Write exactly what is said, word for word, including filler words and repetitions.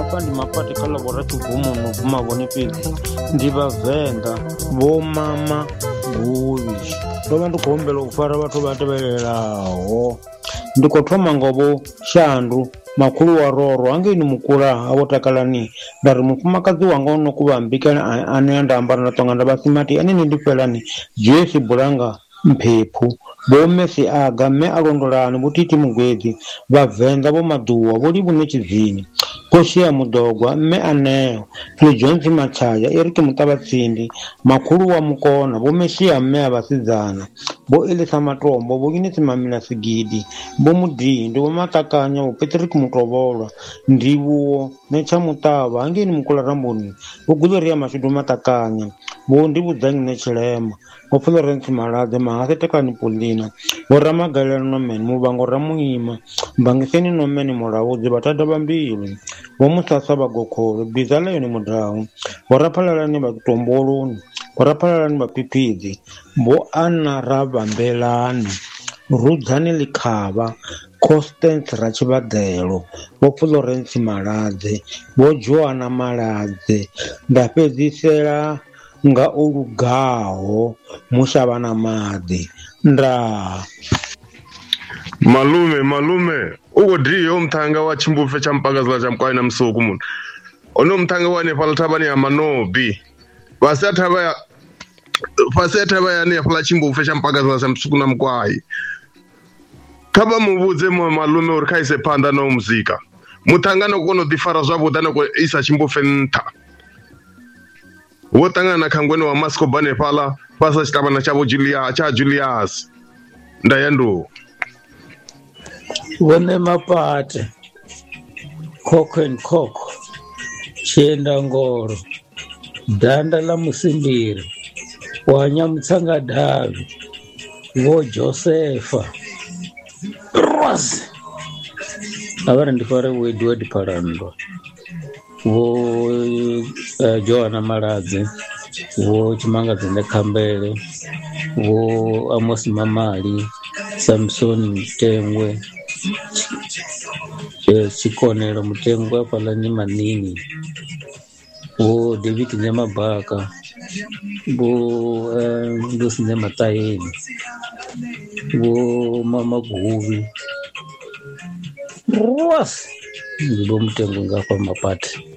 hapa ndi mapati kala bora chigumu no kuma vhone fhedzi ndi vhavenḓa vho mama Guvi. Ndo vha ndi khou humbela u fara vhathu vha tevhelelaho. Ndi khou thoma nga vho Shandu makhulu wa Roro hangeini Mukula avo takalani nda ri mufumakadzi wanga ono kuvha mbikela ane nda ambara na tonga nda Basimati ane ndi felani Jesi Bulanga Mphephu vho Messi Aga mme alondolani vhutiti Mugwedzi vhavenḓa vho Maḓuwa vho Livhune Tshizini Koshia Mudogwa mme Aneo Phil Jones Machaya Eric Mutabatsindi makhulu wa Mukona vho Meshia mme a vhasidzana vho Elisa Matombo vho Yunisi Mamila Sigidi vho Mudindi vho Matakanya vho Patrick Mutovolwa Ndivhuwo Necha Mutava hangeni Mukula Ramboni vho Guleria Mashudu Matakanya vho Ndivhudzanyi Netshilema vho Florence Maladze Mahase Tekani Polina vho Ramagalelo Nomen Muvhango Ramuima Mbangiseni Nomen Mulaudzi Vhathada Vhambili vho Musasa Vhagokholo Bizaleyoni Mudau vho Raphalalani Vhatomboloni vho Raphalalani Vhaphiphiḓi vho Ana Ravhambelani Rudzani Likhava Constance Ratshivhaḓelo vho Florence Maladze vho Joana Maladze nda fhedzisela nga o lugaho Mushavhana Maḓi nda malume malume ugodriyo umthanga wa Chimbupfe cha Mpakazela cha Mkwai na Msuku muno ono mthanga wane phala thabani ya Manobi vasatha ya vasatha ya ne phala Chimbupfe cha Mpakazela cha Msuku na Mkwai kaba muvudze mu malume uri khaise phanḓa na muzika muthangano kono ḓifara zwavhuḓi na ko isa Chimbupfe ntha wo tangana khangweni wa Mascoba nephala pasa chitabana chavo Julia cha Julius ndayando Vone Mapate Cock and Cock Chienda Ngoro Danda la Musimbiri Wanyamutsanga Davi vo Josepha Rose avara ndifare wedu wedi parando vo uh, Joana Maladze vo Chimangadzine Khambele vo Amos Mamali Samson Mtengwe Chikonelo Mtengwe apalani Manini vo David Nyamabaka vo Ndosi Nyamatayeni vo Mama Guvi Rose vo Mtengwe ngapa Mapate